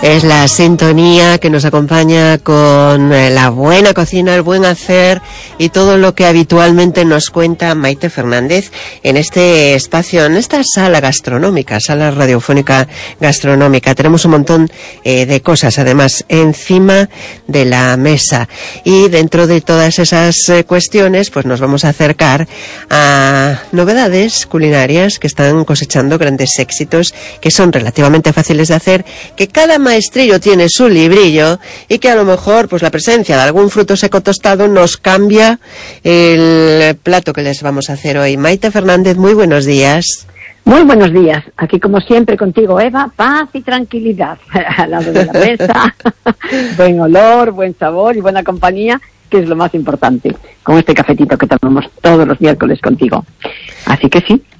Es la sintonía que nos acompaña con la buena cocina, el buen hacer y todo lo que habitualmente nos cuenta Maite Fernández en este espacio, en esta sala gastronómica, sala radiofónica gastronómica. Tenemos un montón de cosas, además, encima de la mesa. Y dentro de todas esas cuestiones, pues nos vamos a acercar a novedades culinarias que están cosechando grandes éxitos, que son relativamente fáciles de hacer, que cada maestrillo tiene su librillo y que a lo mejor pues la presencia de algún fruto seco tostado nos cambia el plato que les vamos a hacer hoy. Maite Fernández, muy buenos días. Muy buenos días, aquí como siempre contigo, Eva, paz y tranquilidad al lado de la mesa, buen olor, buen sabor y buena compañía, que es lo más importante, con este cafetito que tomamos todos los miércoles contigo. Así que sí,